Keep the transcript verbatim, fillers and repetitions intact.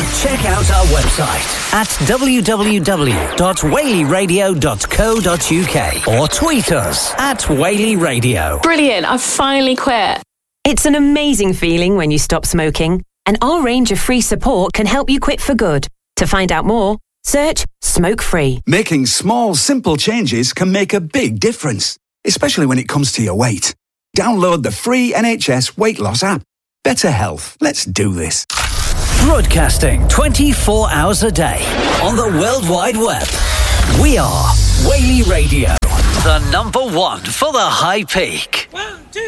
check out our website at w w w dot whaley radio dot co dot u k or tweet us at Whaley Radio. Brilliant, I've finally quit. It's an amazing feeling when you stop smoking, and our range of free support can help you quit for good. To find out more, search Smoke Free. Making small, simple changes can make a big difference, especially when it comes to your weight. Download the free N H S weight loss app. Better health. Let's do this. Broadcasting twenty-four hours a day on the World Wide Web. We are Whaley Radio, the number one for the high peak.